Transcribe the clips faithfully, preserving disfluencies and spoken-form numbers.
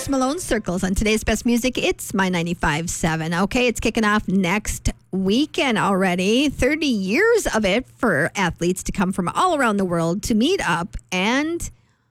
Post Malone Circles on today's best music. It's My ninety-five point seven. Okay, it's kicking off next weekend already. thirty years of it for athletes to come from all around the world to meet up and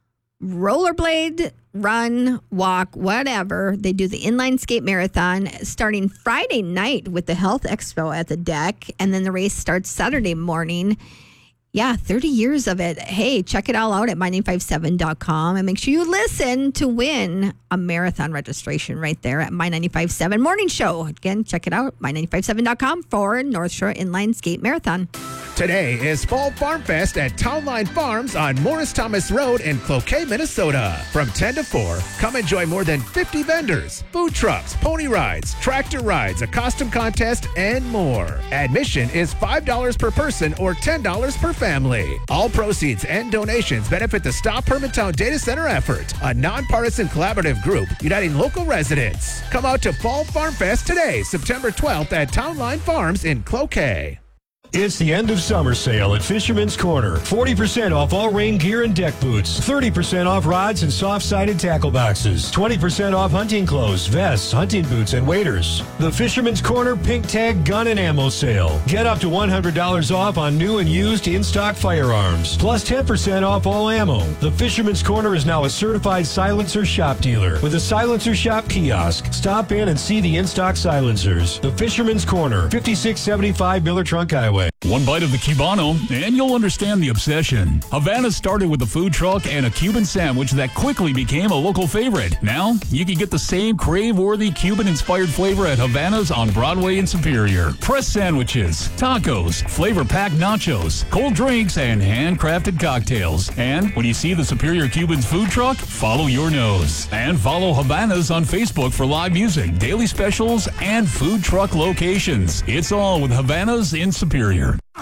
rollerblade, run, walk, whatever. They do the inline skate marathon starting Friday night with the Health Expo at the deck, and then the race starts Saturday morning. Yeah, thirty years of it. Hey, check it all out at my nine five seven dot com and make sure you listen to win a marathon registration right there at My ninety-five point seven Morning Show. Again, check it out, my nine five seven dot com for North Shore Inline Skate Marathon. Today is Fall Farm Fest at Townline Farms on Morris Thomas Road in Cloquet, Minnesota. From ten to four, come enjoy more than fifty vendors, food trucks, pony rides, tractor rides, a costume contest, and more. Admission is five dollars per person or ten dollars per family. All proceeds and donations benefit the Stop Hermantown Data Center effort, a nonpartisan collaborative group uniting local residents. Come out to Fall Farm Fest today, September twelfth at Townline Farms in Cloquet. It's the end of summer sale at Fisherman's Corner. forty percent off all rain gear and deck boots. thirty percent off rods and soft-sided tackle boxes. twenty percent off hunting clothes, vests, hunting boots, and waders. The Fisherman's Corner Pink Tag Gun and Ammo Sale. Get up to one hundred dollars off on new and used in-stock firearms. Plus ten percent off all ammo. The Fisherman's Corner is now a certified silencer shop dealer with a silencer shop kiosk. Stop in and see the in-stock silencers. The Fisherman's Corner, fifty-six seventy-five Miller Trunk Highway. One bite of the Cubano, and you'll understand the obsession. Havana started with a food truck and a Cuban sandwich that quickly became a local favorite. Now, you can get the same crave-worthy Cuban-inspired flavor at Havana's on Broadway in Superior. Press sandwiches, tacos, flavor-packed nachos, cold drinks, and handcrafted cocktails. And when you see the Superior Cuban's food truck, follow your nose. And follow Havana's on Facebook for live music, daily specials, and food truck locations. It's all with Havana's in Superior.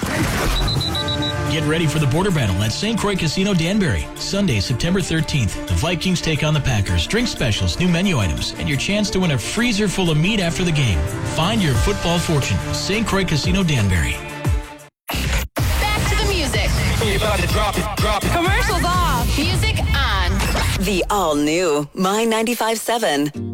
Get ready for the border battle at Saint Croix Casino Danbury. Sunday, September thirteenth. The Vikings take on the Packers. Drink specials, new menu items, and your chance to win a freezer full of meat after the game. Find your football fortune. Saint Croix Casino Danbury. Back to the music. About to drop it, drop it. Commercials off. Music on. The all-new My ninety-five point seven.